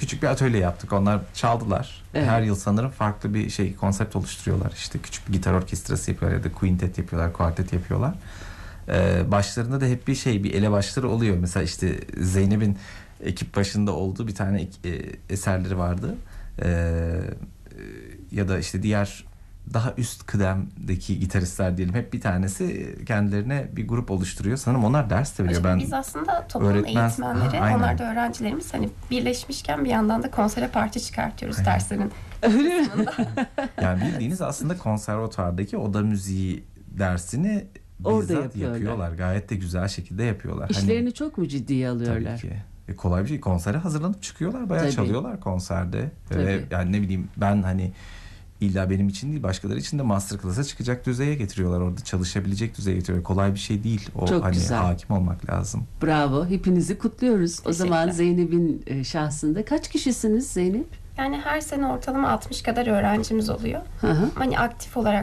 küçük bir atölye yaptık. Onlar çaldılar. Evet. Her yıl sanırım farklı bir konsept oluşturuyorlar. İşte küçük bir gitar orkestrası yapıyorlar ya da quintet yapıyorlar, kuartet yapıyorlar. Başlarında da hep bir elebaşları oluyor. Mesela işte Zeynep'in ekip başında olduğu bir tane eserleri vardı. Ya da işte diğer daha üst kıdemdeki gitaristler diyelim, hep bir tanesi kendilerine bir grup oluşturuyor. Sanırım onlar ders de veriyor. Biz aslında toplumun eğitmenleri, aynen. onlar da öğrencilerimiz. Hani birleşmişken bir yandan da konsere parça çıkartıyoruz derslerin. Öyle mi? Yani bildiğiniz aslında konservatuvardaki oda müziği dersini Orada bizzat yapıyorlar. Gayet de güzel şekilde yapıyorlar. İşlerini çok mu ciddiye alıyorlar? Tabii ki. Kolay bir şey. Konsere hazırlanıp çıkıyorlar. Bayağı Tabii. çalıyorlar konserde. Tabii. Ve yani ne bileyim, ben hani illa benim için değil, başkaları için de masterclass'a çıkacak düzeye getiriyorlar. Orada çalışabilecek düzeye getiriyorlar. Kolay bir şey değil. O Çok hani güzel. hakim olmak lazım. Bravo. Hepinizi kutluyoruz. O zaman Zeynep'in şahsında kaç kişisiniz Zeynep? Yani her sene ortalama 60 kadar öğrencimiz oluyor. Hı hı. Hani aktif olarak